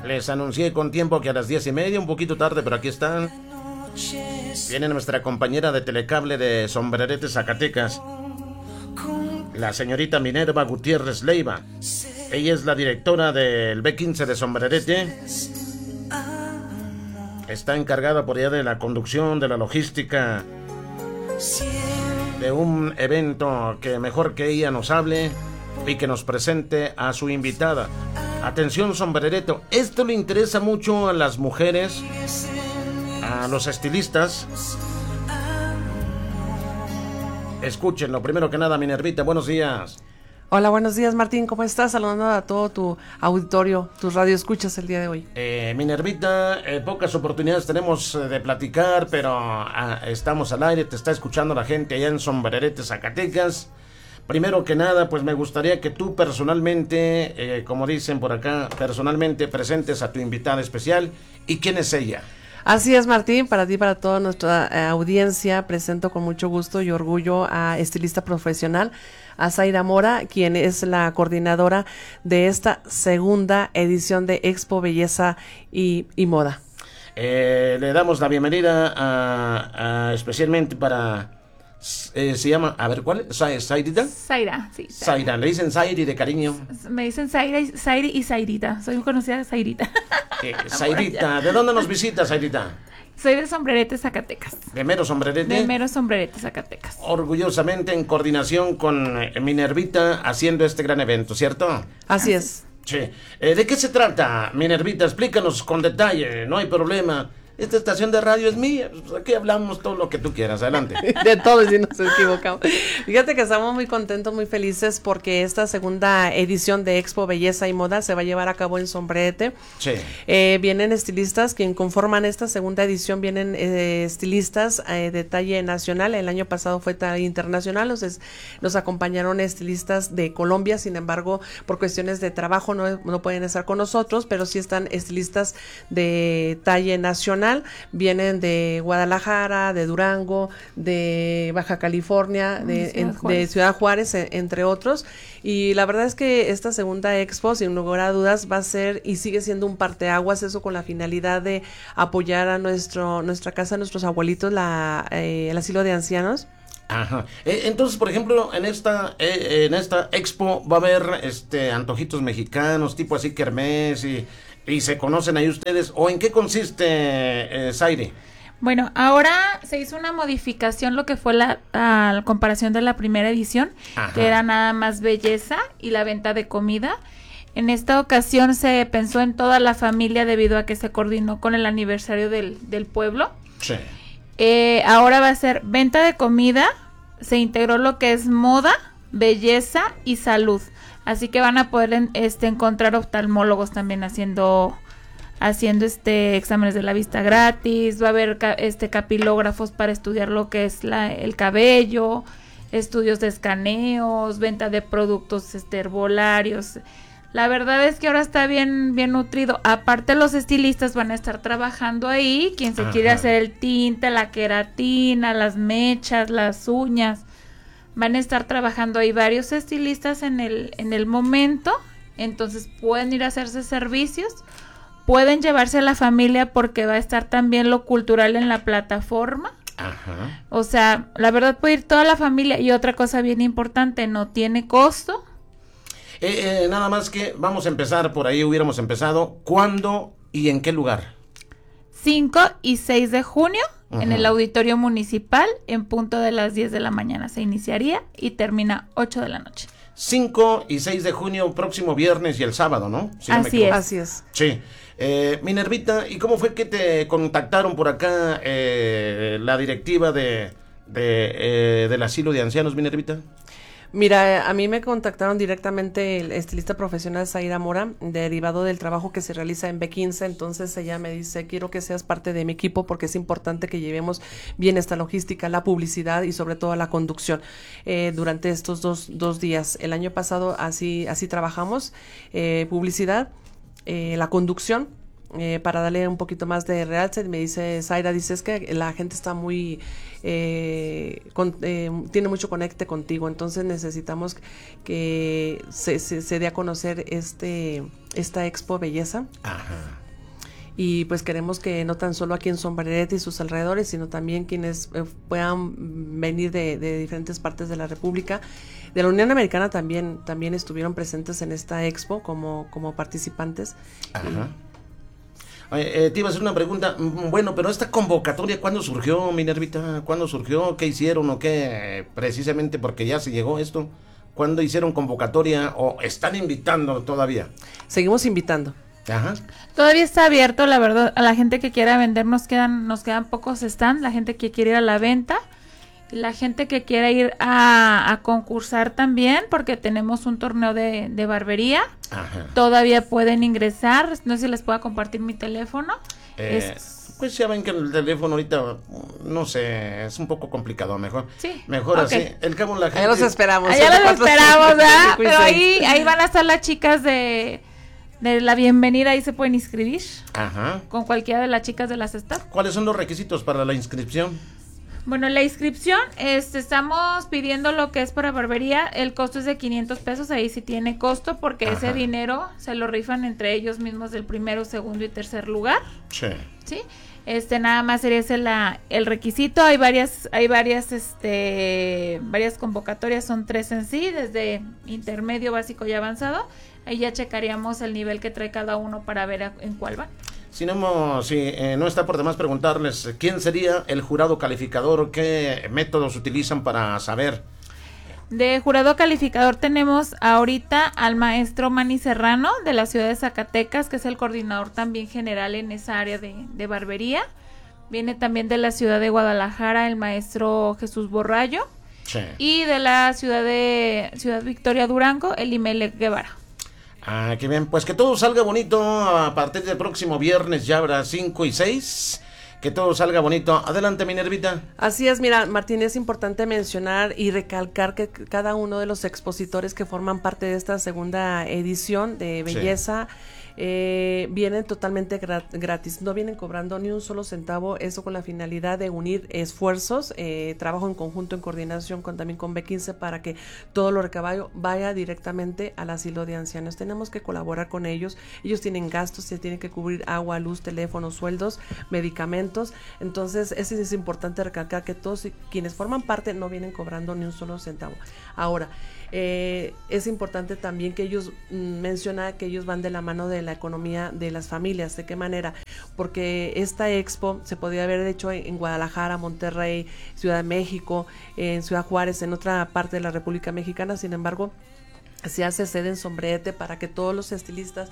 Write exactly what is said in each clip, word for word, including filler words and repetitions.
Les anuncié con tiempo que a las diez y media, un poquito tarde, pero aquí están. Viene nuestra compañera de Telecable de Sombrerete, Zacatecas, la señorita Minerva Gutiérrez Leiva. Ella es la directora del B quince de Sombrerete. Está encargada por ella de la conducción, de la logística, de un evento que mejor que ella nos hable y que nos presente a su invitada. Atención, Sombrereto, esto le interesa mucho a las mujeres, a los estilistas. Escúchenlo, primero que nada, Minervita, buenos días. Hola, buenos días, Martín, ¿cómo estás? Saludando a todo tu auditorio, tus radioescuchas el día de hoy. Eh, Minervita, eh, pocas oportunidades tenemos eh, de platicar, pero ah, estamos al aire, te está escuchando la gente allá en Sombrerete, Zacatecas. Primero que nada, pues me gustaría que tú personalmente, eh, como dicen por acá, personalmente presentes a tu invitada especial. ¿Y quién es ella? Así es, Martín, para ti, para toda nuestra eh, audiencia, presento con mucho gusto y orgullo a estilista profesional, a Zaira Mora, quien es la coordinadora de esta segunda edición de Expo Belleza y, y Moda. Eh, le damos la bienvenida a, a especialmente para... Eh, se llama, a ver, ¿cuál es? ¿Zairita? Zaira, sí. Zaira, le dicen Zairi de cariño. Me dicen Zaira, Zairi y Zairita. Soy conocida de Zairita. Eh, Zairita, ¿de dónde nos visita, Zairita? Soy de Sombrerete, Zacatecas. ¿De mero Sombrerete? De mero Sombrerete, Zacatecas. Orgullosamente en coordinación con eh, Minervita haciendo este gran evento, ¿cierto? Así es. Sí. Eh, ¿De qué se trata, Minervita? Explícanos con detalle, no hay problema. Esta estación de radio es mía, aquí hablamos todo lo que tú quieras, adelante. De todo, si nos equivocamos. Fíjate que estamos muy contentos, muy felices porque esta segunda edición de Expo Belleza y Moda se va a llevar a cabo en Sombrerete. Sí. Eh, vienen estilistas, quien conforman esta segunda edición, vienen eh, estilistas eh, de talla nacional. El año pasado fue talla internacional, nos, nos acompañaron estilistas de Colombia, sin embargo, por cuestiones de trabajo no, no pueden estar con nosotros, pero sí están estilistas de talla nacional. Vienen de Guadalajara, de Durango, de Baja California, de, Ciudad en, Juárez. de Ciudad Juárez, entre otros. Y la verdad es que esta segunda expo, sin lugar a dudas, va a ser y sigue siendo un parteaguas, eso con la finalidad de apoyar a nuestro nuestra casa, a nuestros abuelitos, la eh, el asilo de ancianos. Ajá. Eh, entonces, por ejemplo, en esta eh, en esta expo va a haber este antojitos mexicanos, tipo así kermés y y se conocen ahí ustedes. ¿O en qué consiste, eh, Zaire? Bueno, ahora se hizo una modificación, lo que fue la, a la comparación de la primera edición, Ajá. que era nada más belleza y la venta de comida. En esta ocasión se pensó en toda la familia debido a que se coordinó con el aniversario del, del pueblo. Sí. Eh, ahora va a ser venta de comida, se integró lo que es moda, belleza y salud. Así que van a poder en, este, encontrar oftalmólogos también haciendo haciendo este exámenes de la vista gratis. Va a haber ca, este capilógrafos para estudiar lo que es la, el cabello, estudios de escaneos, venta de productos este, herbolarios. La verdad es que ahora está bien bien nutrido. Aparte, los estilistas van a estar trabajando ahí. Quien se Ajá. quiere hacer el tinte, la queratina, las mechas, las uñas, van a estar trabajando ahí varios estilistas en el, en el momento. Entonces pueden ir a hacerse servicios, pueden llevarse a la familia porque va a estar también lo cultural en la plataforma. Ajá. O sea, la verdad puede ir toda la familia. Y otra cosa bien importante, no tiene costo. Eh, eh, nada más que vamos a empezar por ahí, hubiéramos empezado. ¿Cuándo y en qué lugar? cinco y seis de junio. Ajá. En el auditorio municipal, en punto de las diez de la mañana se iniciaría y termina ocho de la noche. cinco y seis de junio, próximo viernes y el sábado, ¿no? Si no me Así equivoco. es. Así es. Sí. Eh, Minervita, ¿y cómo fue que te contactaron por acá eh, la directiva de, de eh, del asilo de ancianos, Minervita? Mira, a mí me contactaron directamente el estilista profesional Zaira Mora, derivado del trabajo que se realiza en B quince, entonces ella me dice, quiero que seas parte de mi equipo porque es importante que llevemos bien esta logística, la publicidad y sobre todo la conducción eh, durante estos dos, dos días. El año pasado así, así trabajamos, eh, publicidad, eh, la conducción, eh, para darle un poquito más de realce. Me dice Zaira, dice, es que la gente está muy, eh, con, eh, tiene mucho conecte contigo, entonces necesitamos que se, se, se dé a conocer este esta Expo Belleza. Ajá. Y pues queremos que no tan solo aquí en Sombrerete y sus alrededores, sino también quienes eh, puedan venir de, de diferentes partes de la República. De la Unión Americana también, también estuvieron presentes en esta expo como, como participantes. Ajá. Eh, te iba a hacer una pregunta. Bueno, pero esta convocatoria, ¿cuándo surgió, Minervita? ¿Cuándo surgió? ¿Qué hicieron o qué? Precisamente porque ya se llegó esto. ¿Cuándo hicieron convocatoria o están invitando todavía? Seguimos invitando. Ajá. Todavía está abierto, la verdad, a la gente que quiera vender nos quedan, nos quedan pocos stands, la gente que quiere ir a la venta, la gente que quiera ir a, a concursar también, porque tenemos un torneo de, de barbería. Ajá. Todavía pueden ingresar, no sé si les puedo compartir mi teléfono. Eh, es, pues ya ven que el teléfono ahorita, no sé, es un poco complicado, mejor. Sí. Mejor okay. así. El cabo la gente. Allá los esperamos. Allá los esperamos, ¿verdad? Pero ahí, ahí van a estar las chicas de... de la bienvenida, ahí se pueden inscribir. Ajá. Con cualquiera de las chicas de las staff. ¿Cuáles son los requisitos para la inscripción? Bueno, la inscripción, este, estamos pidiendo lo que es para barbería, el costo es de quinientos pesos, ahí sí tiene costo, porque Ajá. ese dinero se lo rifan entre ellos mismos del primero, segundo y tercer lugar. Sí. Sí. Este, nada más sería ese la, el requisito, hay varias, hay varias, este, varias convocatorias, son tres en sí, desde intermedio, básico y avanzado. Ahí ya checaríamos el nivel que trae cada uno para ver a, en cuál va. Si no, si, eh, no está por demás preguntarles, ¿quién sería el jurado calificador? ¿Qué métodos utilizan para saber? De jurado calificador tenemos ahorita al maestro Manny Serrano de la ciudad de Zacatecas, que es el coordinador también general en esa área de, de barbería. Viene también de la ciudad de Guadalajara el maestro Jesús Borrallo. Sí. Y de la ciudad de Ciudad Victoria Durango, el Imelec Guevara. Ah, qué bien, pues que todo salga bonito a partir del próximo viernes, ya habrá cinco y seis, que todo salga bonito. Adelante, Minervita. Así es, mira, Martín, es importante mencionar y recalcar que cada uno de los expositores que forman parte de esta segunda edición de belleza, sí. Eh, vienen totalmente grat- gratis, no vienen cobrando ni un solo centavo, eso con la finalidad de unir esfuerzos, eh, trabajo en conjunto, en coordinación con también con B quince para que todo lo recabado vaya directamente al asilo de ancianos. Tenemos que colaborar con ellos, ellos tienen gastos, se tienen que cubrir agua, luz, teléfono, sueldos, medicamentos, entonces es, es importante recalcar que todos quienes forman parte no vienen cobrando ni un solo centavo. Ahora, Eh, es importante también que ellos mm, menciona que ellos van de la mano de la economía de las familias. ¿De qué manera? Porque esta expo se podría haber hecho en, en Guadalajara, Monterrey, Ciudad de México, en Ciudad Juárez, en otra parte de la República Mexicana. Sin embargo, se hace sede en Sombrerete para que todos los estilistas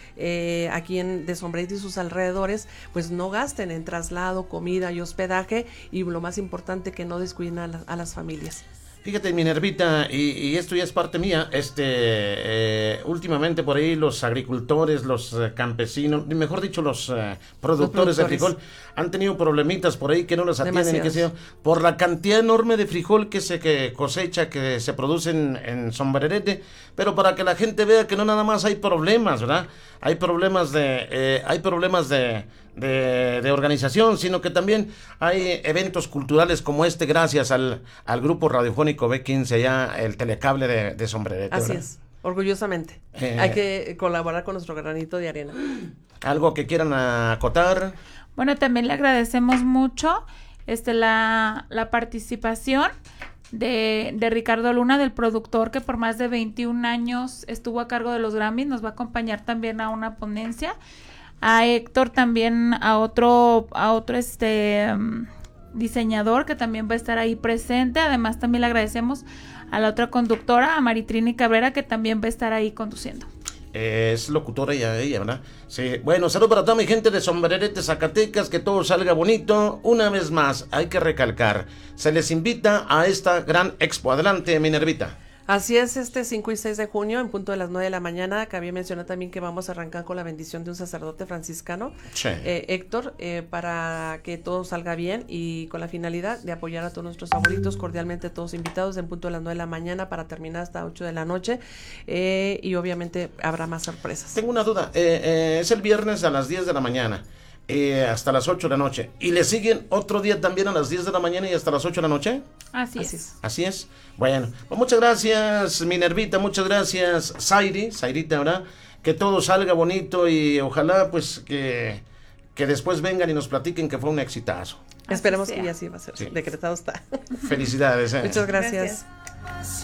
Eh, aquí en de Sombrerete y sus alrededores pues no gasten en traslado, comida y hospedaje, y lo más importante, que no descuiden a, la, a las familias. Fíjate, Minervita, y, y esto ya es parte mía, este, eh, últimamente por ahí los agricultores, los eh, campesinos, mejor dicho, los, eh, productores, los productores de frijol, han tenido problemitas por ahí que no los atienden, y qué sé yo, por la cantidad enorme de frijol que se que cosecha, que se produce en, en Sombrerete, pero para que la gente vea que no nada más hay problemas, ¿verdad? Hay problemas de, eh, hay problemas de, de, de organización, sino que también hay eventos culturales como este, gracias al, al grupo radiofónico B quince, ya el telecable de, de Sombrerete. Así ¿verdad? es, orgullosamente. Eh, hay que colaborar con nuestro granito de arena. ¿Algo que quieran acotar? Bueno, también le agradecemos mucho este la, la participación de, de Ricardo Luna, del productor que por más de veintiún años estuvo a cargo de los Grammys. Nos va a acompañar también a una ponencia. A Héctor también, a otro, a otro este um, diseñador que también va a estar ahí presente. Además también le agradecemos a la otra conductora, a Maritrini Cabrera, que también va a estar ahí conduciendo. Es locutora ya ella, ¿verdad? Sí. Bueno, salud para toda mi gente de Sombrerete, Zacatecas, que todo salga bonito. Una vez más, hay que recalcar, se les invita a esta gran expo. Adelante, Minervita. Así es, este cinco y seis de junio, en punto de las nueve de la mañana, que había mencionado también que vamos a arrancar con la bendición de un sacerdote franciscano, Sí. eh, Héctor, eh, para que todo salga bien y con la finalidad de apoyar a todos nuestros abuelitos, cordialmente todos invitados en punto de las nueve de la mañana para terminar hasta ocho de la noche, eh, y obviamente habrá más sorpresas. Tengo una duda, eh, eh, es el viernes a las diez de la mañana. Eh, hasta las ocho de la noche. ¿Y le siguen otro día también a las diez de la mañana y hasta las ocho de la noche? Así, Así es. es. Así es. Bueno, pues muchas gracias, Minervita, muchas gracias, Zairi, Zairita, ¿verdad? Que todo salga bonito y ojalá pues que, que después vengan y nos platiquen que fue un exitazo. Esperemos sea. que ya así va a ser. Sí. Decretado está. Felicidades. ¿eh? Muchas gracias. Gracias.